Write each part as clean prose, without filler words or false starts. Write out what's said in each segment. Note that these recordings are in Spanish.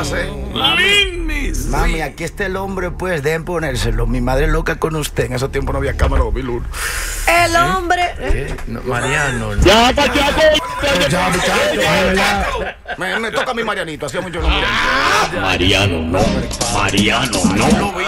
pasé. Mami, aquí está el hombre, pues, deben ponérselo. Mi madre loca con usted. En ese tiempo no había cámara 2001. El hombre. No, Mariano. Ya, Pachaco. Me toca a mi Marianito, hacía mucho no. Mariano, no. Mariano, no. Lo vi.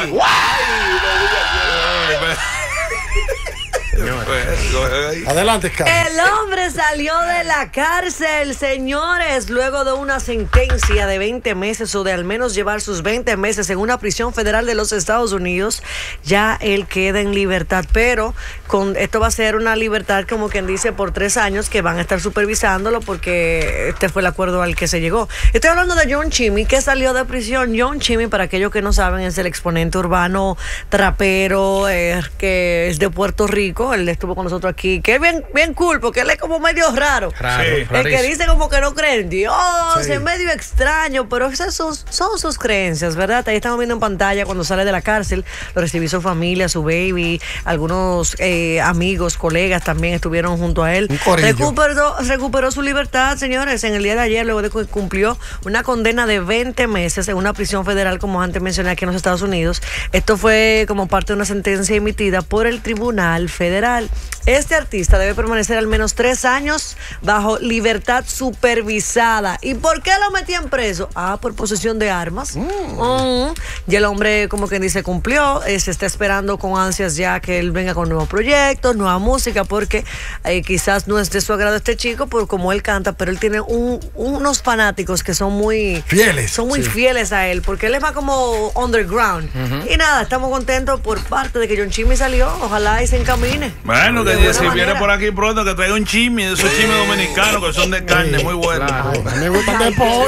Adelante, Carlos. El hombre salió de la cárcel, señores, luego de una sentencia de 20 meses o de al menos llevar sus 20 meses en una prisión federal de los Estados Unidos. Ya él queda en libertad, pero esto va a ser una libertad, como quien dice, por 3 años, que van a estar supervisándolo porque este fue el acuerdo al que se llegó. Estoy hablando de Young Chimmy, que salió de prisión. Young Chimmy, para aquellos que no saben, es el exponente urbano trapero que es de Puerto Rico. Él estuvo con nosotros aquí, que es bien cool, porque él es como medio raro. El que dice como que no cree en Dios, es medio extraño, pero esas son sus creencias, ¿verdad? Ahí estamos viendo en pantalla cuando sale de la cárcel, lo recibió su familia, su baby, algunos amigos, colegas también estuvieron junto a él. Recuperó su libertad, señores, en el día de ayer, luego de que cumplió una condena de 20 meses en una prisión federal, como antes mencioné, aquí en los Estados Unidos. Esto fue como parte de una sentencia emitida por el Tribunal Federal. Este artista debe permanecer al menos 3 años bajo libertad supervisada. ¿Y por qué lo metían preso? Por posesión de armas. Y el hombre, como quien dice, cumplió. Se está esperando con ansias ya que él venga con nuevos proyectos, nueva música, porque quizás no es de su agrado este chico, por como él canta, pero él tiene unos fanáticos que son muy fieles. Son muy fieles a él, porque él es más como underground. Y nada, estamos contentos por parte de que Young Chimmy salió. Ojalá y se encamine. Bueno, que si viene por aquí pronto, que traiga un chimi, de esos chimis dominicanos que son de carne, muy buenos. Me gustan de pollo.